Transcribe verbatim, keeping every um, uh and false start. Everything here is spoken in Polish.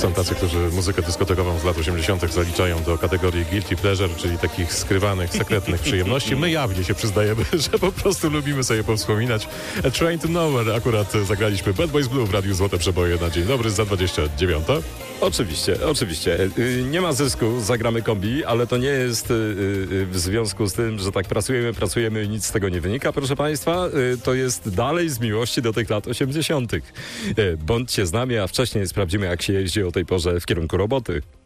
Są tacy, którzy muzykę dyskotekową z lat osiemdziesiątych zaliczają do kategorii guilty pleasure, czyli takich skrywanych, sekretnych przyjemności. My jawnie się przyznajemy, że po prostu lubimy sobie powspominać. A Train to Nowhere akurat zagraliśmy Bad Boys Blue w Radiu Złote Przeboje na dzień dobry za dwadzieścia dziewięć. Oczywiście, oczywiście. Nie ma zysku, zagramy kombi, ale to nie jest w związku z tym, że tak pracujemy, pracujemy i nic z tego nie wynika, proszę Państwa. To jest dalej z miłości do tych lat osiemdziesiątych. Bądźcie z nami, a wcześniej sprawdzimy, jak się jeździ o tej porze w kierunku roboty.